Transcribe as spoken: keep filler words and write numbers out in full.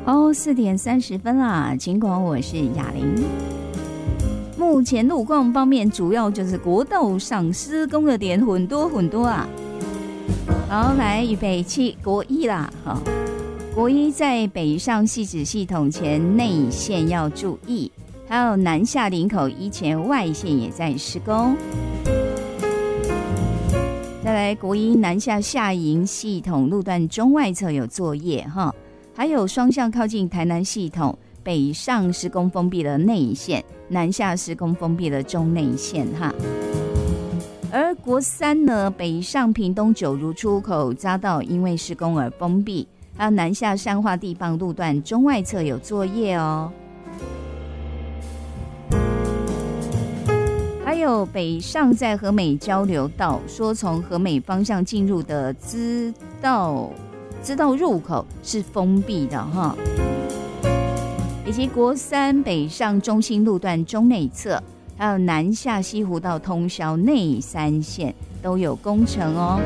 哦，四点三十分啦，尽管我是雅玲。目前路况方面，主要就是国道上施工的点很多很多啊。好，来预备起国一啦，好，国一在北上汐止系统前内线要注意，还有南下林口一前外线也在施工。再来，国一南下下营系统路段中外侧有作业哈。还有双向靠近台南系统，北上施工封闭了内线，南下施工封闭了中内线哈。而国三呢，北上屏东九如出口匝道因为施工而封闭，还有南下善化地磅路段中外侧有作业哦。还有北上在和美交流道，说从和美方向进入的资道。知道入口是封闭的哈，以及国三北上中心路段中内侧，还有南下西湖道通霄内三线都有工程哦。